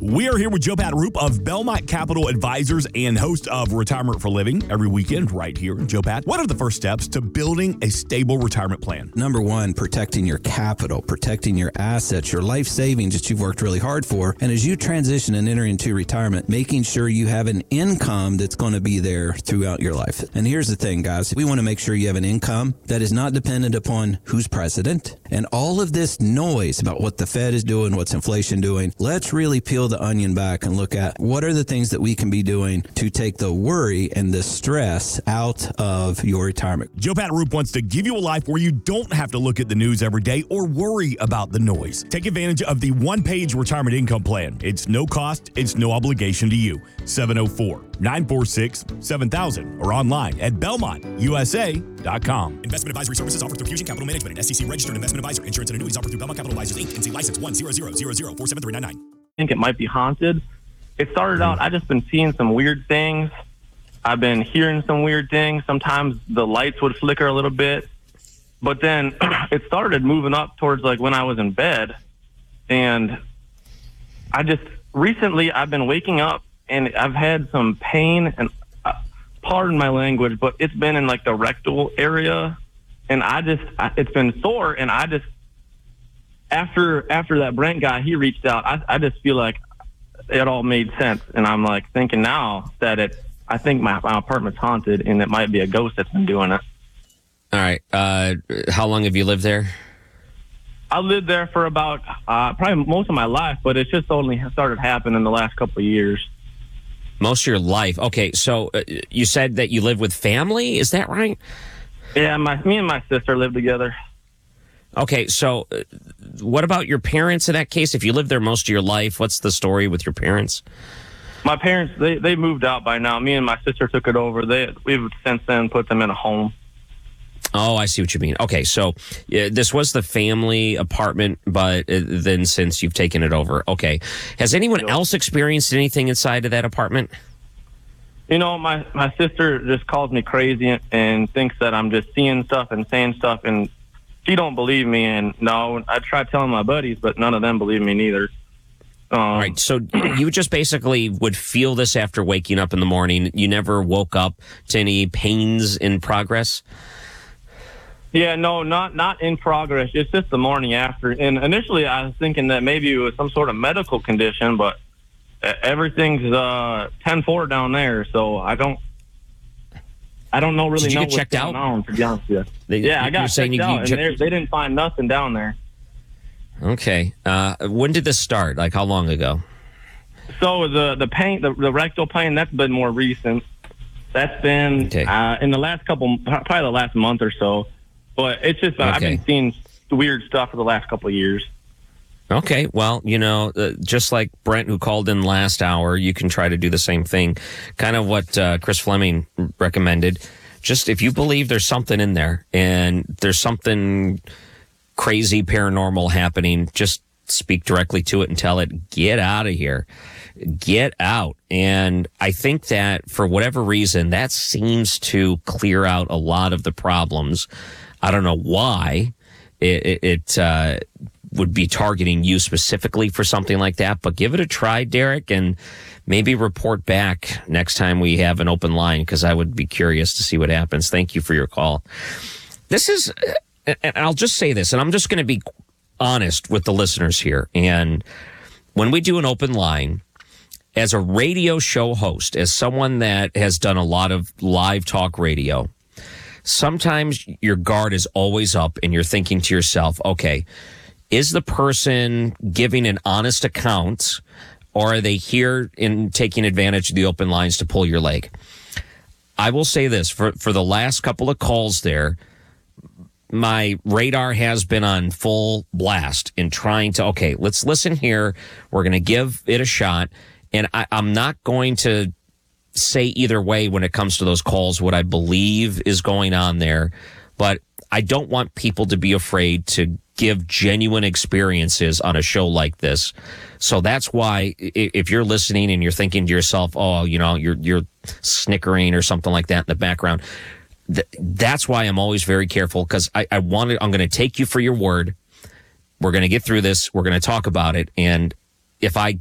We are here with Joe Pat Roop of Belmont Capital Advisors and host of Retirement for Living every weekend right here. Joe Pat, what are the first steps to building a stable retirement plan? Number one, protecting your capital, protecting your assets, your life savings that you've worked really hard for. And as you transition and enter into retirement, making sure you have an income that's going to be there throughout your life. And here's the thing, guys. We want to make sure you have an income that is not dependent upon who's president and all of this noise about what the Fed is doing, what's inflation doing. Let's really peel the onion back and look at what are the things that we can be doing to take the worry and the stress out of your retirement. Joe Pat Roop wants to give you a life where you don't have to look at the news every day or worry about the noise. Take advantage of the one-page retirement income plan. It's no cost, it's no obligation to you. 704-946-7000 or online at belmontusa.com. Investment advisory services offered through Fusion Capital Management, an SEC registered investment advisor. Insurance and annuities offered through Belmont Capital Advisors, Inc., NC license 10000473399. I think it might be haunted. It started out, I just been seeing some weird things. I've been hearing some weird things. Sometimes the lights would flicker a little bit. But then it started moving up towards like when I was in bed. And recently I've been waking up and I've had some pain and pardon my language, but it's been in like the rectal area. And it's been sore. And after that Brent guy, he reached out. I just feel like it all made sense, and I'm like thinking now that I think my apartment's haunted, and it might be a ghost that's been doing it. All right. How long have you lived there? I lived there for about probably most of my life, but it's just only started happening in the last couple of years. Most of your life. Okay, so you said that you live with family. Is that right? Yeah, me and my sister live together. Okay, so what about your parents in that case? If you lived there most of your life, what's the story with your parents? My parents, they moved out by now. Me and my sister took it over. We've since then put them in a home. Oh, I see what you mean. Okay, so this was the family apartment, but then since you've taken it over. Okay. Has anyone else experienced anything inside of that apartment? You know, my sister just calls me crazy and thinks that I'm just seeing stuff and saying stuff, and she don't believe me. And no, I tried telling my buddies, but none of them believe me neither. All right, so you just basically would feel this after waking up in the morning. You never woke up to any pains in progress? Yeah, no, not in progress. It's just the morning after. And initially I was thinking that maybe it was some sort of medical condition, but everything's 10-4 down there, so I don't know really know what's going on, to be honest with you. I got checked out, and they didn't find nothing down there. Okay. When did this start? Like, how long ago? So the pain, the rectal pain, that's been more recent. That's been in the last probably the last month or so. But it's just, I've been seeing weird stuff for the last couple of years. Okay, well, just like Brent, who called in last hour, you can try to do the same thing. Kind of what Chris Fleming recommended. Just if you believe there's something in there and there's something crazy paranormal happening, just speak directly to it and tell it, get out of here. Get out. And I think that for whatever reason, that seems to clear out a lot of the problems. I don't know why it would be targeting you specifically for something like that, but give it a try, Derek, and maybe report back next time we have an open line, because I would be curious to see what happens. Thank you for your call. This is, and I'll just say this, and I'm just going to be honest with the listeners here. And when we do an open line, as a radio show host, as someone that has done a lot of live talk radio, sometimes your guard is always up and you're thinking to yourself, okay, is the person giving an honest account, or are they here in taking advantage of the open lines to pull your leg? I will say this, for the last couple of calls there, my radar has been on full blast in trying to, okay, let's listen here. We're going to give it a shot. And I'm not going to say either way when it comes to those calls what I believe is going on there. But I don't want people to be afraid to give genuine experiences on a show like this. So that's why if you're listening and you're thinking to yourself, oh, you're snickering or something like that in the background, that's why I'm always very careful, because I'm going to take you for your word. We're going to get through this. We're going to talk about it. And if I